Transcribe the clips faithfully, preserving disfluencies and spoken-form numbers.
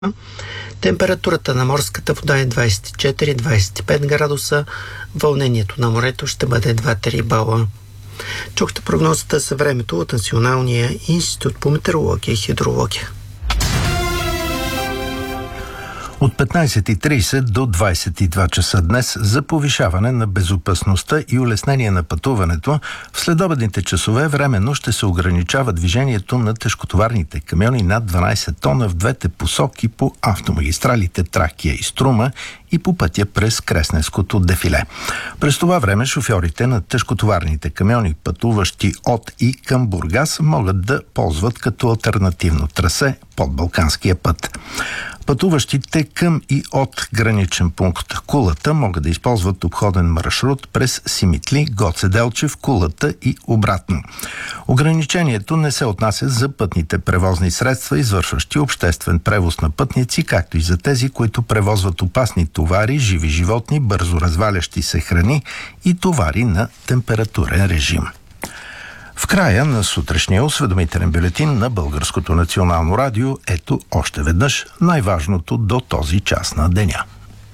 Температурата на морската вода е двадесет и четири до двадесет и пет градуса, вълнението на морето ще бъде два до три бала. Чухте прогнозата за времето от Националния институт по метеорология и хидрология. От петнадесет и тридесет до двадесет и два часа днес за повишаване на безопасността и улеснение на пътуването, в следобедните часове временно ще се ограничава движението на тежкотоварните камиони над дванадесет тона в двете посоки по автомагистралите Тракия и Струма и по пътя през Кресненското дефиле. През това време шофьорите на тежкотоварните камиони, пътуващи от и към Бургас, могат да ползват като алтернативно трасе подбалканския път. Пътуващите към и от граничен пункт Кулата могат да използват обходен маршрут през Симитли, Гоце Делчев, Кулата и обратно. Ограничението не се отнася за пътните превозни средства, извършващи обществен превоз на пътници, както и за тези, които превозват опасни товари, живи животни, бързо развалящи се храни и товари на температурен режим. В края на сутрешния осведомителен бюлетин на Българското национално радио, ето още веднъж най-важното до този час на деня.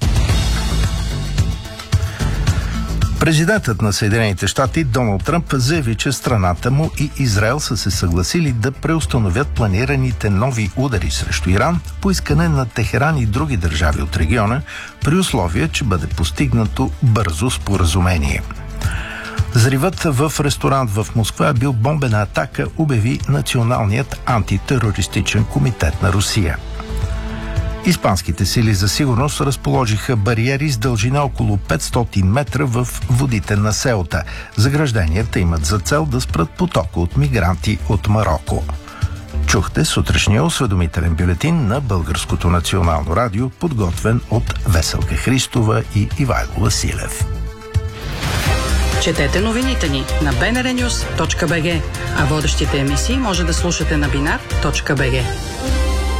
Президентът на Съединените щати Доналд Тръмп заяви, че страната му и Израел са се съгласили да преустановят планираните нови удари срещу Иран по искане на Техеран и други държави от региона, при условие, че бъде постигнато бързо споразумение. Взривът в ресторант в Москва е бил бомбена атака, обяви Националният антитерористичен комитет на Русия. Испанските сили за сигурност разположиха бариери с дължина около петстотин метра в водите на Сеута. Загражденията имат за цел да спрат потока от мигранти от Мароко. Чухте сутрешния осведомителен бюлетин на Българското национално радио, подготвен от Веселка Христова и Ивайло Василев. Четете новините ни на би ен ар нюс точка би джи, а водещите емисии може да слушате на бинар точка би джи.